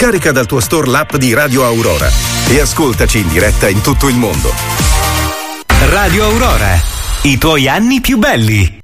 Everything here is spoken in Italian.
Scarica dal tuo store l'app di Radio Aurora e ascoltaci in diretta in tutto il mondo. Radio Aurora, i tuoi anni più belli.